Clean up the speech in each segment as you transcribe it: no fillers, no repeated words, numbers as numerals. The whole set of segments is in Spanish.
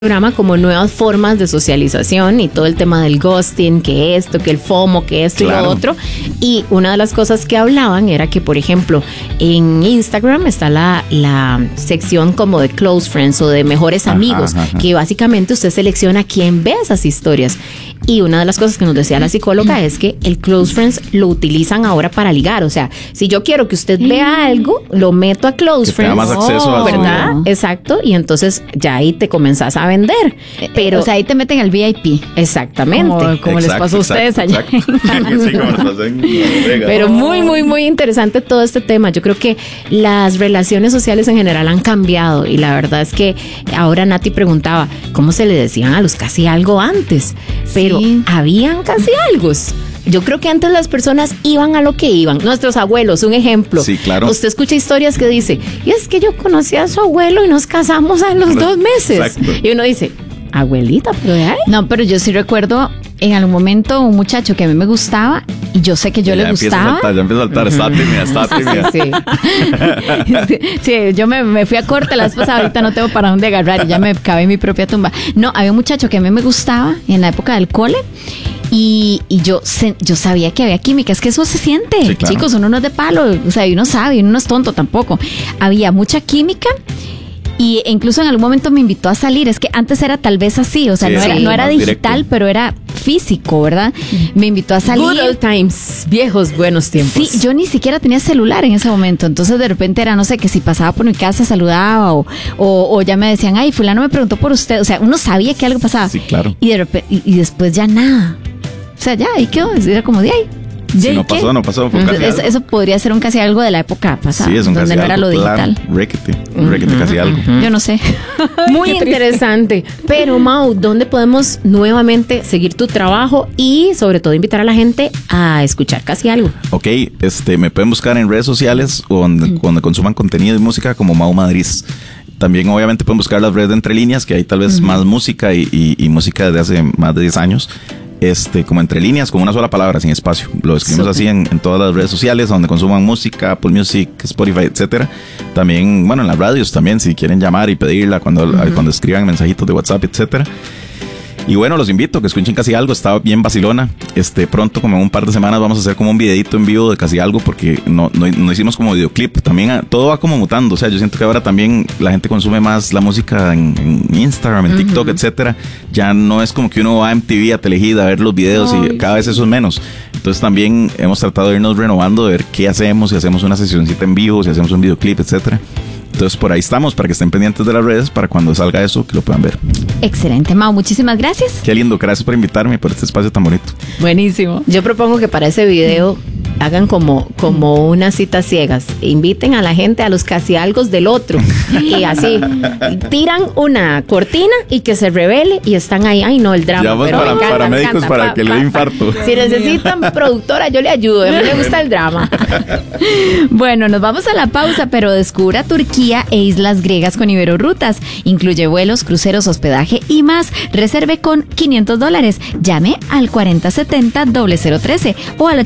programa como nuevas formas de socialización y todo el tema del ghosting, que esto, que el FOMO, que esto y lo otro. Y una de las cosas que hablaban era que, por ejemplo, en Instagram está la sección como de close friends o de mejores amigos, que básicamente usted selecciona quién ve esas historias. Y una de las cosas que nos decía la psicóloga es que el close friends lo utilizan ahora para ligar. O sea, si yo quiero que usted vea algo, lo meto a close friends. Te da más acceso a ¿verdad? Exacto. Y entonces ya ahí te comenzás a vender. Pero, o sea, ahí te meten al VIP. Exactamente. Como les pasó a ustedes allá. Sí, como nos pasó en Vega. Pero muy interesante todo este tema. Yo creo que las relaciones sociales en general han cambiado. Y la verdad es que ahora Nati preguntaba cómo se le decían a los casi algo antes. Pero habían casi algo. Yo creo que antes las personas iban a lo que iban. Nuestros abuelos, un ejemplo. Sí, claro. Usted escucha historias que dice, y es que yo conocí a su abuelo y nos casamos a los 2 meses. Exacto. Y uno dice, abuelita, pero de ahí. No, pero yo sí recuerdo en algún momento un muchacho que a mí me gustaba y yo sé que yo le gustaba. Ya empieza a saltar, está tímida. Sí, yo me fui a corte la vez pasada, ahorita no tengo para dónde agarrar y ya me cavé en mi propia tumba. No, había un muchacho que a mí me gustaba en la época del cole. Y yo sabía que había química, es que eso se siente, sí, claro. Chicos, uno no es de palo, o sea, uno sabe, uno no es tonto tampoco. Había mucha química y incluso en algún momento me invitó a salir, es que antes era tal vez así, o sea, no era digital, directo. Pero era físico, ¿verdad? Me invitó a salir. Good old times, viejos buenos tiempos. Sí, yo ni siquiera tenía celular en ese momento, entonces de repente era, no sé, que si pasaba por mi casa saludaba o ya me decían, ay, fulano me preguntó por usted, o sea, uno sabía que algo pasaba. Sí, claro. Y de repente, y después ya nada. O sea, ya, ahí quedó, era como de ahí. Si no pasó. Eso podría ser un casi algo de la época pasada, sí, es un donde casi no era algo, lo digital. Requete casi algo. Yo no sé. Muy interesante. Pero Mau, ¿dónde podemos nuevamente seguir tu trabajo y sobre todo invitar a la gente a escuchar casi algo? Ok, me pueden buscar en redes sociales o donde consuman contenido y música como Mau Madrid. También obviamente pueden buscar las redes de Entre Líneas, que hay tal vez más música y música desde hace más de 10 años. Como Entre Líneas, con una sola palabra, sin espacio. Lo escribimos así en todas las redes sociales, donde consuman música, Apple Music, Spotify, etcétera. También, bueno, en las radios también, si quieren llamar y pedirla cuando escriban mensajitos de WhatsApp, etcétera. Y bueno, los invito a que escuchen Casi Algo, está bien vacilona. Pronto, como en un par de semanas, vamos a hacer como un videito en vivo de Casi Algo, porque no hicimos como videoclip. También todo va como mutando, o sea, yo siento que ahora también la gente consume más la música en Instagram, en TikTok, etcétera. Ya no es como que uno va a MTV, a Telehit a ver los videos y cada vez eso es menos. Entonces también hemos tratado de irnos renovando, de ver qué hacemos, si hacemos una sesioncita en vivo, si hacemos un videoclip, etcétera. Entonces por ahí estamos, para que estén pendientes de las redes, para cuando salga eso, que lo puedan ver. Excelente, Mau, muchísimas gracias. Qué lindo, gracias por invitarme, por este espacio tan bonito. Buenísimo. Yo propongo que para ese video hagan como unas citas ciegas. Inviten a la gente a los casi algo del otro. Y así, tiran una cortina y que se revele y están ahí. Ay, no, el drama. Ya vamos para médicos para que le dé infarto. Si necesitan productora, yo le ayudo. A mí me gusta el drama. Bueno, nos vamos a la pausa, pero descubra Turquía e islas griegas con Iberorutas. Incluye vuelos, cruceros, hospedaje y más. Reserve con $500. Llame al 4070-0013 o al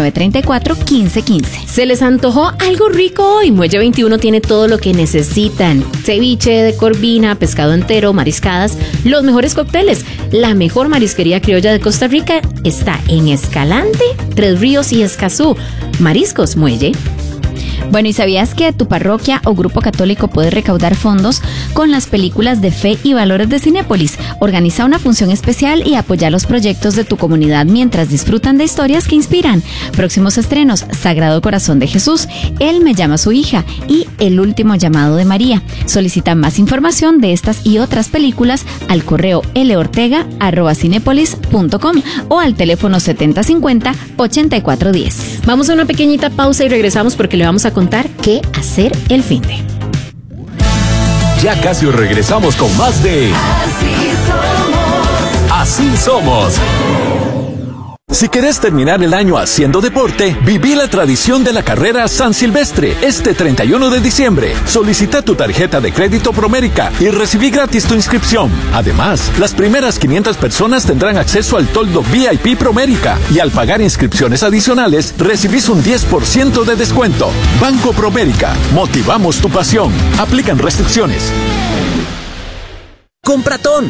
8934-1515. ¿Se les antojó algo rico hoy? Muelle 21 tiene todo lo que necesitan. Ceviche de corvina, pescado entero, mariscadas, los mejores cócteles. La mejor marisquería criolla de Costa Rica está en Escalante, Tres Ríos y Escazú. Mariscos Muelle. Bueno, ¿y sabías que tu parroquia o grupo católico puede recaudar fondos con las películas de fe y valores de Cinépolis? Organiza una función especial y apoya los proyectos de tu comunidad mientras disfrutan de historias que inspiran. Próximos estrenos: Sagrado Corazón de Jesús, Él me llama a su hija y El último llamado de María. Solicita más información de estas y otras películas al correo lortega@cinepolis.com o al teléfono 7050-8410. Vamos a una pequeñita pausa y regresamos porque le vamos a contar qué hacer el finde. Ya casi regresamos con más de Así somos. Si querés terminar el año haciendo deporte, viví la tradición de la carrera San Silvestre este 31 de diciembre. Solicita tu tarjeta de crédito Promérica y recibí gratis tu inscripción. Además, las primeras 500 personas tendrán acceso al toldo VIP Promérica y al pagar inscripciones adicionales, recibís un 10% de descuento. Banco Promérica, motivamos tu pasión. Aplican restricciones. Compratón,